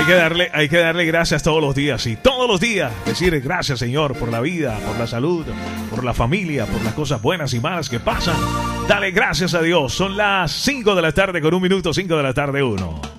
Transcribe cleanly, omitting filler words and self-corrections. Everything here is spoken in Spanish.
hay que darle gracias todos los días. Y todos los días decir gracias, Señor, por la vida, por la salud, por la familia, por las cosas buenas y malas que pasan. Dale gracias a Dios. Son las 5 de la tarde con 1 minuto, 5 de la tarde 1.